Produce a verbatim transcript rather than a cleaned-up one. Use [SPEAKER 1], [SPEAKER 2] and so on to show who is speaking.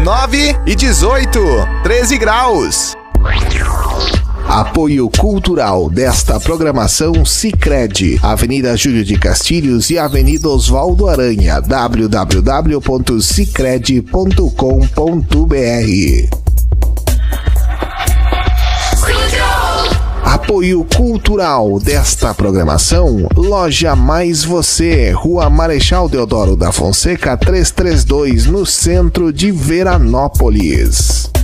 [SPEAKER 1] nove e dezoito, treze graus.
[SPEAKER 2] Apoio cultural desta programação Sicredi, Avenida Júlio de Castilhos e Avenida Oswaldo Aranha, w w w ponto sicredi ponto com ponto b r. Apoio cultural desta programação, Loja Mais Você, Rua Marechal Deodoro da Fonseca trezentos e trinta e dois, no centro de Veranópolis.